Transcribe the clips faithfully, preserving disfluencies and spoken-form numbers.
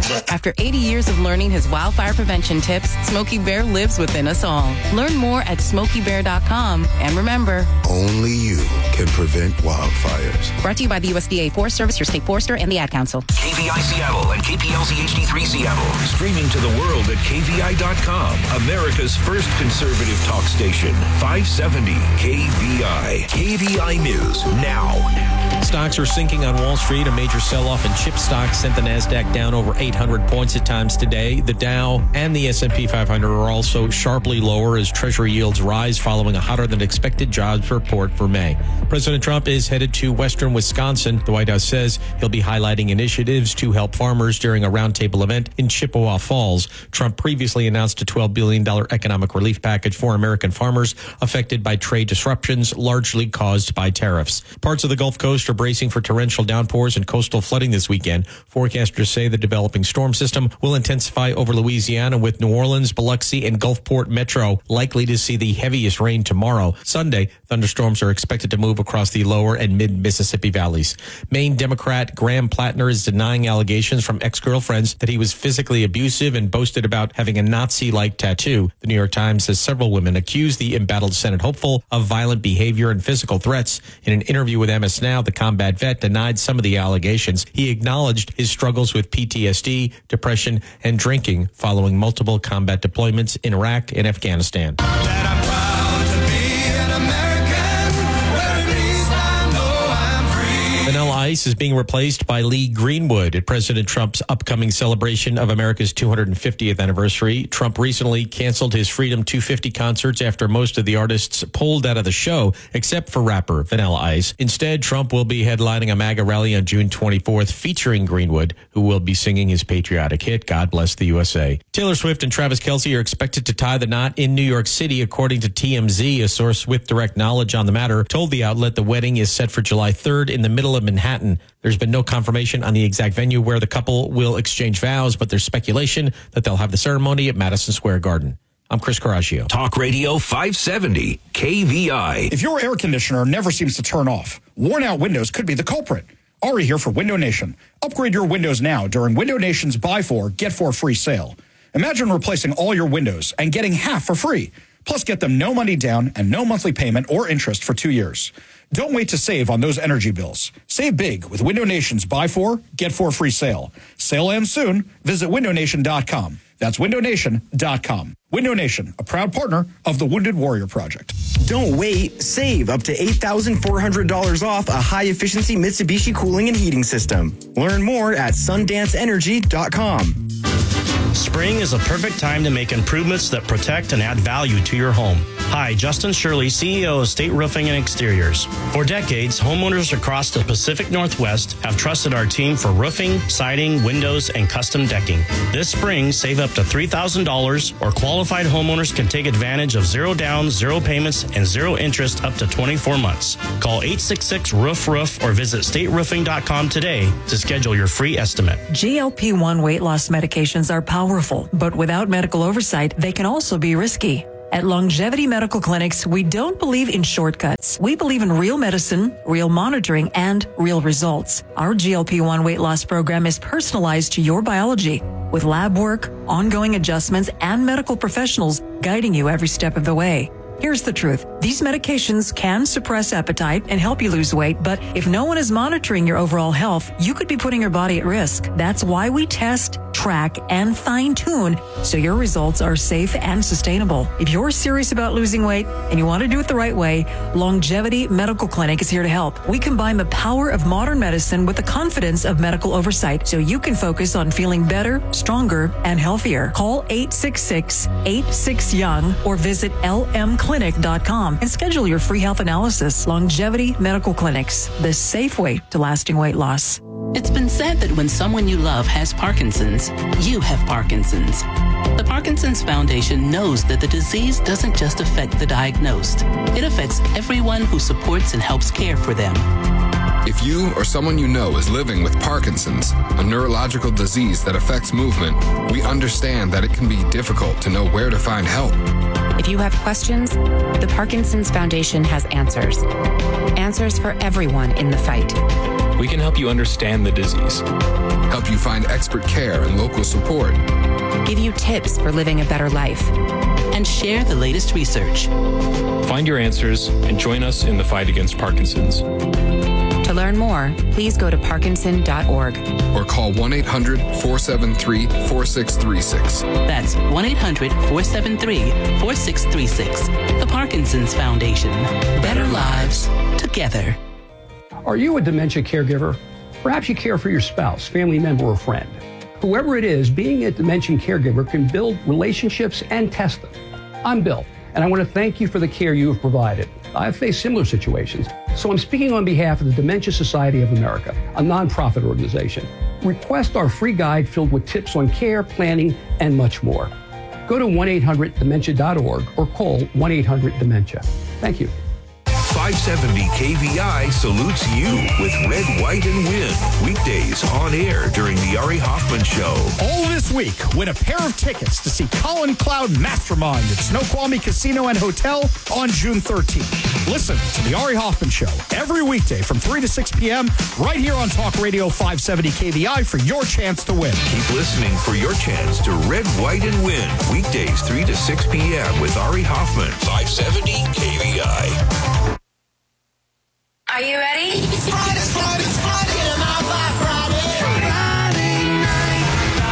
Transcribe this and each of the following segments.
After eighty years of learning his wildfire prevention tips, Smokey Bear lives within us all. Learn more at smokey bear dot com. And remember, only you can prevent wildfires. Brought to you by the U S D A Forest Service, your state forester, and the Ad Council. K V I Seattle and K P L Z H D three Seattle. Streaming to the world at K V I dot com. America's first conservative talk station. five seventy K V I. K V I News now. Stocks are sinking on Wall Street. A major sell-off in chip stocks sent the NASDAQ down over eight hundred points at times today. The Dow and the S and P five hundred are also sharply lower as Treasury yields rise following a hotter-than-expected jobs report for May. President Trump is headed to western Wisconsin. The White House says he'll be highlighting initiatives to help farmers during a roundtable event in Chippewa Falls. Trump previously announced a twelve billion dollars economic relief package for American farmers affected by trade disruptions largely caused by tariffs. Parts of the Gulf Coast are bracing for torrential downpours and coastal flooding this weekend. Forecasters say the developing storm system will intensify over Louisiana, with New Orleans, Biloxi, and Gulfport Metro likely to see the heaviest rain tomorrow. Sunday, thunderstorms are expected to move across the lower and mid-Mississippi valleys. Maine Democrat Graham Plattner is denying allegations from ex-girlfriends that he was physically abusive and boasted about having a Nazi-like tattoo. The New York Times says several women accused the embattled Senate hopeful of violent behavior and physical threats. In an interview with M S Now, the combat vet denied some of the allegations. He acknowledged his struggles with P T S D, depression, and drinking following multiple combat deployments in Iraq and Afghanistan. Vanilla Ice is being replaced by Lee Greenwood at President Trump's upcoming celebration of America's two hundred fiftieth anniversary. Trump recently canceled his Freedom two fifty concerts after most of the artists pulled out of the show, except for rapper Vanilla Ice. Instead, Trump will be headlining a MAGA rally on June twenty-fourth featuring Greenwood, who will be singing his patriotic hit, God Bless the U S A. Taylor Swift and Travis Kelce are expected to tie the knot in New York City, according to T M Z. A source with direct knowledge on the matter told the outlet the wedding is set for July third in the middle of Manhattan. There's been no confirmation on the exact venue where the couple will exchange vows, but there's speculation that they'll have the ceremony at Madison Square Garden. I'm Chris Coraggio. Talk Radio five seventy K V I. If your air conditioner never seems to turn off, worn out windows could be the culprit. Ari here for Window Nation. Upgrade your windows now during Window Nation's Buy Four, Get Four free sale. Imagine replacing all your windows and getting half for free. Plus, get them no money down and no monthly payment or interest for two years. Don't wait to save on those energy bills. Save big with Window Nation's Buy Four, Get Four free sale. Sale ends soon. Visit window nation dot com. That's window nation dot com. Window Nation, a proud partner of the Wounded Warrior Project. Don't wait. Save up to eight thousand four hundred dollars off a high-efficiency Mitsubishi cooling and heating system. Learn more at sundance energy dot com. Spring is a perfect time to make improvements that protect and add value to your home. Hi, Justin Shirley, C E O of State Roofing and Exteriors. For decades, homeowners across the Pacific Northwest have trusted our team for roofing, siding, windows, and custom decking. This spring, save up to three thousand dollars, or qualified homeowners can take advantage of zero down, zero payments, and zero interest up to twenty-four months. Call eight six six, roof roof or visit state roofing dot com today to schedule your free estimate. G L P one weight loss medications are powerful, but without medical oversight, they can also be risky. At Longevity Medical Clinics, we don't believe in shortcuts. We believe in real medicine, real monitoring, and real results. Our G L P one weight loss program is personalized to your biology, with lab work, ongoing adjustments, and medical professionals guiding you every step of the way. Here's the truth. These medications can suppress appetite and help you lose weight, but if no one is monitoring your overall health, you could be putting your body at risk. That's why we test, track, and fine-tune so your results are safe and sustainable. If you're serious about losing weight and you want to do it the right way, Longevity Medical Clinic is here to help. We combine the power of modern medicine with the confidence of medical oversight so you can focus on feeling better, stronger, and healthier. Call eight six six, eight six, young or visit L M clinic dot com and schedule your free health analysis. Longevity Medical Clinics, the safe way to lasting weight loss. It's been said that when someone you love has Parkinson's, you have Parkinson's. The Parkinson's Foundation knows that the disease doesn't just affect the diagnosed. It affects everyone who supports and helps care for them. If you or someone you know is living with Parkinson's, a neurological disease that affects movement, we understand that it can be difficult to know where to find help. If you have questions, the Parkinson's Foundation has answers. Answers for everyone in the fight. We can help you understand the disease, help you find expert care and local support, give you tips for living a better life, and share the latest research. Find your answers and join us in the fight against Parkinson's. To learn more, please go to parkinson dot org or call one eight hundred, four seven three, four six three six. That's one eight hundred, four seven three, four six three six. The Parkinson's Foundation. Better lives together. Are you a dementia caregiver? Perhaps you care for your spouse, family member, or friend. Whoever it is, being a dementia caregiver can build relationships and test them. I'm Bill, and I want to thank you for the care you have provided. I've faced similar situations, so I'm speaking on behalf of the Dementia Society of America, a nonprofit organization. Request our free guide filled with tips on care, planning, and much more. Go to one eight hundred dementia dot org or call one eight hundred dementia. Thank you. five seventy K V I salutes you with Red, White, and Win. Weekdays on air during the Ari Hoffman Show. All this week, win a pair of tickets to see Colin Cloud Mastermind at Snoqualmie Casino and Hotel on June thirteenth. Listen to the Ari Hoffman Show every weekday from three to six p.m. right here on Talk Radio five seventy K V I for your chance to win. Keep listening for your chance to Red, White, and Win. Weekdays three to six p.m. with Ari Hoffman. five seventy K V I. Are you ready? It's Friday, it's Friday, it's Friday, get 'em out by Friday. Friday night,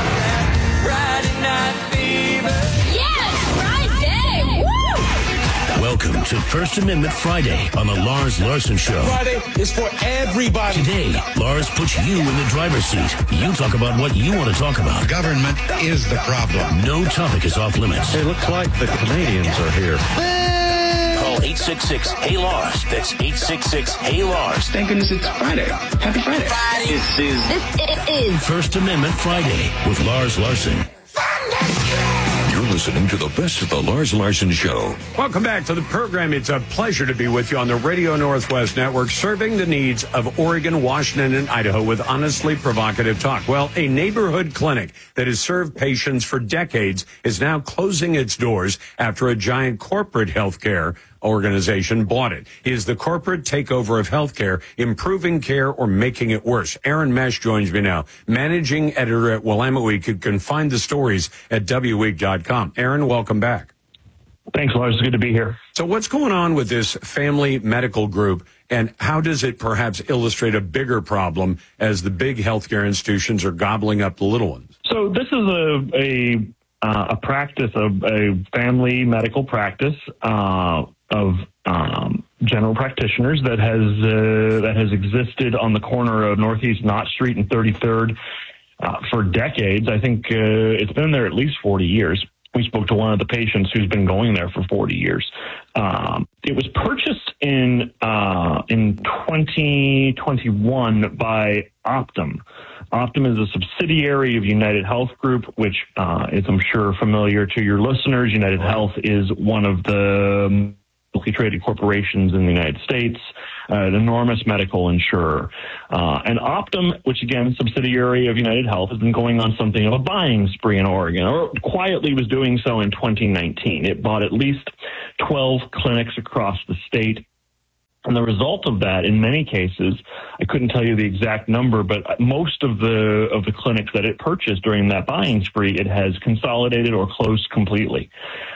Friday night fever. Yes, Friday! Woo! Welcome to First Amendment Friday on the Lars Larson Show. Friday is for everybody. Today, Lars puts you in the driver's seat. You talk about what you want to talk about. Government is the problem. No topic is off limits. It looks like the Canadians are here. Call eight six six, H E Y, Lars. That's eight six six, H E Y, Lars. Thank goodness it's Friday. Happy Friday. Friday. This is... This is... First Amendment Friday with Lars Larson. You're listening to the best of the Lars Larson Show. Welcome back to the program. It's a pleasure to be with you on the Radio Northwest Network, serving the needs of Oregon, Washington, and Idaho with honestly provocative talk. Well, a neighborhood clinic that has served patients for decades is now closing its doors after a giant corporate healthcare organization bought it. Is the corporate takeover of healthcare improving care or making it worse? Aaron Mesh joins me now, managing editor at Willamette Week. You can find the stories at W week dot com. Aaron, welcome back. Thanks, Lars. It's good to be here. So what's going on with this family medical group, and how does it perhaps illustrate a bigger problem as the big healthcare institutions are gobbling up the little ones? So this is a a, uh, a practice, of a family medical practice uh, of um, general practitioners that has uh, that has existed on the corner of Northeast Knott Street and thirty-third uh, for decades. I think uh, it's been there at least forty years. We spoke to one of the patients who's been going there for forty years. Um, it was purchased in uh, in twenty twenty-one by Optum. Optum is a subsidiary of United Health Group, which uh, is, I'm sure, familiar to your listeners. United Health is one of the publicly traded corporations in the United States, uh, an enormous medical insurer. Uh, and Optum, which again, subsidiary of United Health, has been going on something of a buying spree in Oregon, or quietly was doing so in twenty nineteen. It bought at least twelve clinics across the state. And the result of that, in many cases, I couldn't tell you the exact number, but most of the of the clinics that it purchased during that buying spree, it has consolidated or closed completely.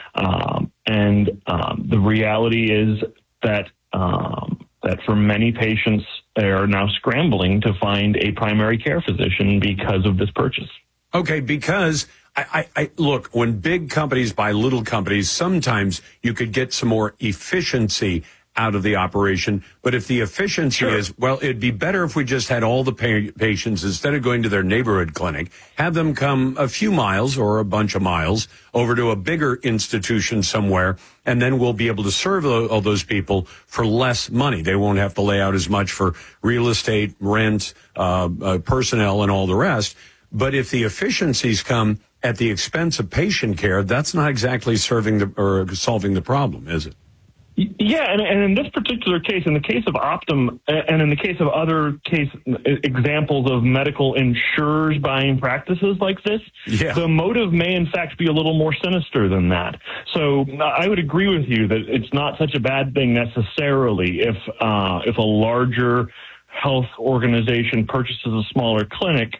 Um, and um, the reality is that um, that for many patients, they are now scrambling to find a primary care physician because of this purchase. Okay, because I, I, I look, when big companies buy little companies, sometimes you could get some more efficiency out of the operation. But if the efficiency sure. is, well, it'd be better if we just had all the pa- patients, instead of going to their neighborhood clinic, have them come a few miles or a bunch of miles over to a bigger institution somewhere, and then we'll be able to serve all those people for less money. They won't have to lay out as much for real estate, rent, uh, uh, personnel, and all the rest. But if the efficiencies come at the expense of patient care, that's not exactly serving the or solving the problem, is it? Yeah, and, and in this particular case, in the case of Optum, and in the case of other case examples of medical insurers buying practices like this, yeah. the motive may in fact be a little more sinister than that. So I would agree with you that it's not such a bad thing necessarily if uh, if a larger health organization purchases a smaller clinic,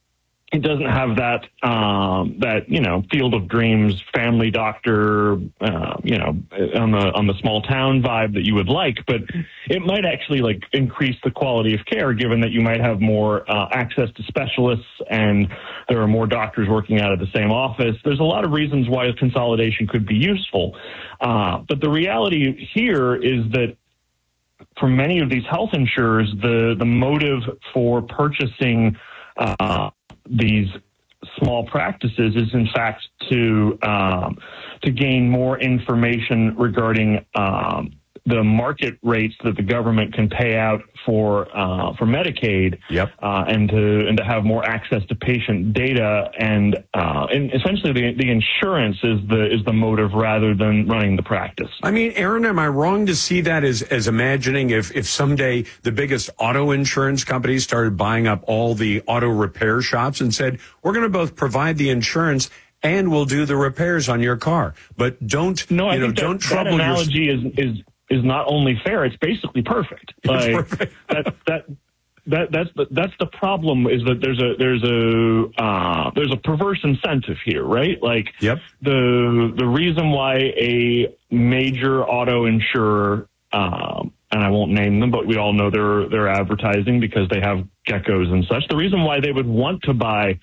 it doesn't have that um, that you know field of dreams family doctor uh, you know on the on the small town vibe that you would like, but it might actually like increase the quality of care given that you might have more uh, access to specialists and there are more doctors working out of the same office. There's a lot of reasons why consolidation could be useful, uh, but the reality here is that for many of these health insurers, the the motive for purchasing uh, these small practices is in fact to um, to gain more information regarding um, the market rates that the government can pay out for uh, for Medicaid, yep. uh, and to and to have more access to patient data, and uh, and essentially the the insurance is the is the motive rather than running the practice. I mean, Aaron, am I wrong to see that as as imagining if if someday the biggest auto insurance companies started buying up all the auto repair shops and said, we're going to both provide the insurance and we'll do the repairs on your car, but don't no, I you know think that, don't trouble that analogy your... is is. is not only fair, it's basically perfect. Like, perfect. that, that, that, that's the, that's the problem is that there's a, there's a, uh, there's a perverse incentive here, right? Like yep. the, the reason why a major auto insurer, um, and I won't name them, but we all know they're, they're advertising because they have geckos and such. The reason why they would want to buy,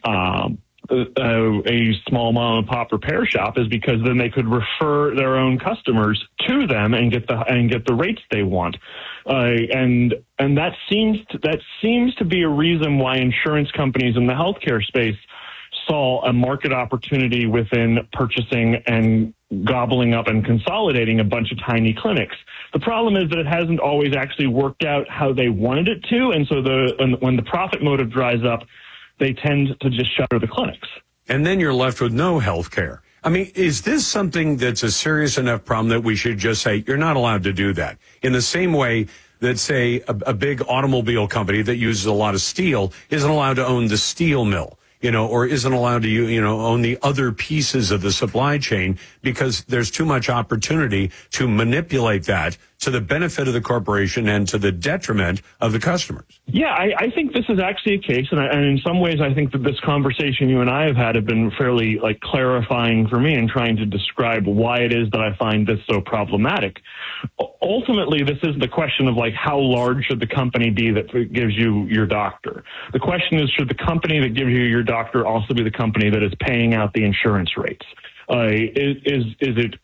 um, Uh, a small mom and pop repair shop is because then they could refer their own customers to them and get the and get the rates they want, uh, and and that seems to, that seems to be a reason why insurance companies in the healthcare space saw a market opportunity within purchasing and gobbling up and consolidating a bunch of tiny clinics. The problem is that it hasn't always actually worked out how they wanted it to, and so the when, when the profit motive dries up, they tend to just shutter the clinics. And then you're left with no health care. I mean, is this something that's a serious enough problem that we should just say, you're not allowed to do that? In the same way that, say, a, a big automobile company that uses a lot of steel isn't allowed to own the steel mill, you know, or isn't allowed to, you know, own the other pieces of the supply chain because there's too much opportunity to manipulate that to the benefit of the corporation and to the detriment of the customers. Yeah, I, I think this is actually a case, and, I, and in some ways I think that this conversation you and I have had have been fairly like clarifying for me in trying to describe why it is that I find this so problematic. Ultimately, this is the question of like how large should the company be that gives you your doctor? The question is, should the company that gives you your doctor also be the company that is paying out the insurance rates? Uh, is, is, is it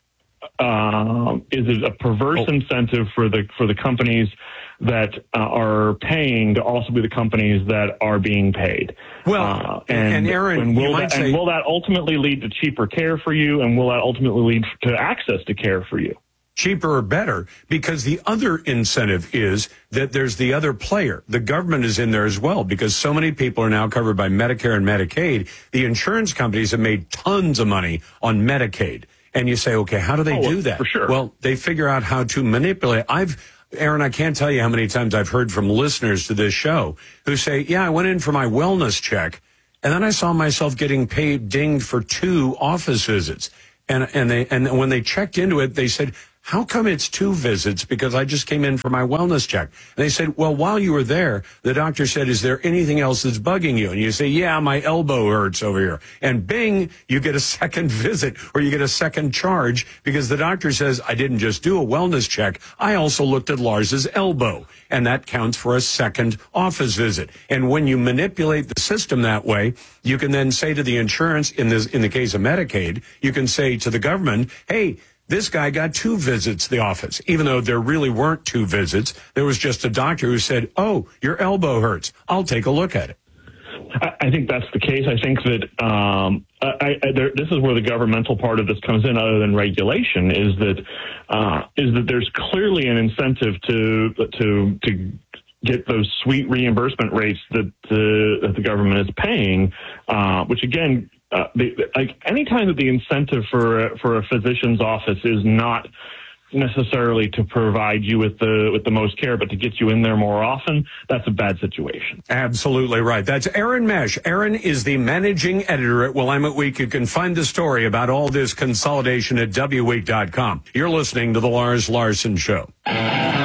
Uh, is it a perverse oh. incentive for the for the companies that uh, are paying to also be the companies that are being paid? Well, uh, and, and Aaron, and will, you might that, say, and will that ultimately lead to cheaper care for you? And will that ultimately lead to access to care for you? Cheaper or better, because the other incentive is that there's the other player. The government is in there as well, because so many people are now covered by Medicare and Medicaid. The insurance companies have made tons of money on Medicaid. And you say, okay, how do they oh, do that? For sure. Well, they figure out how to manipulate. I've, Aaron, I can't tell you how many times I've heard from listeners to this show who say, yeah, I went in for my wellness check, and then I saw myself getting paid, dinged for two office visits. And, and they, and when they checked into it, they said, how come it's two visits? Because I just came in for my wellness check. And they said, well, while you were there, the doctor said, is there anything else that's bugging you? And you say, yeah, my elbow hurts over here. And bing, you get a second visit or you get a second charge because the doctor says, I didn't just do a wellness check. I also looked at Lars's elbow. And that counts for a second office visit. And when you manipulate the system that way, you can then say to the insurance, in this, in the case of Medicaid, you can say to the government, hey, this guy got two visits to the office, even though there really weren't two visits. There was just a doctor who said, oh, your elbow hurts. I'll take a look at it. I, I think that's the case. I think that um, I, I, there, this is where the governmental part of this comes in, other than regulation, is that uh, is that there's clearly an incentive to to to get those sweet reimbursement rates that, uh, that the government is paying, uh, which again. Uh, the, like anytime that the incentive for a, for a physician's office is not necessarily to provide you with the with the most care, but to get you in there more often, that's a bad situation. Absolutely right. That's Aaron Mesh. Aaron is the managing editor at Willamette Week. You can find the story about all this consolidation at W week dot com. You're listening to the Lars Larson Show.